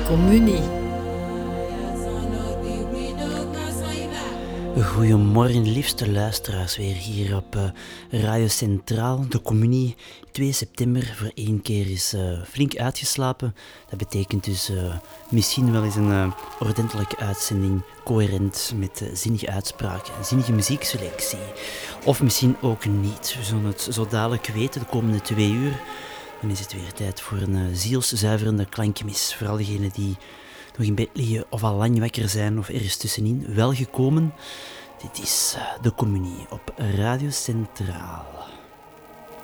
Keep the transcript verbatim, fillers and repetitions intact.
Communie. Goedemorgen, liefste luisteraars, weer hier op uh, Radio Centraal. De Communie, twee september, voor één keer is uh, flink uitgeslapen. Dat betekent dus uh, misschien wel eens een uh, ordentelijke uitzending, coherent met uh, zinnige uitspraken en zinnige muziekselectie. Of misschien ook niet. We zullen het zo dadelijk weten, de komende twee uur. Dan is het weer tijd voor een uh, zielszuiverende klankmis. Voor al diegenen die nog in bed liggen of al lang wakker zijn of ergens tussenin. Welgekomen. Dit is uh, De Communie op Radio Centraal.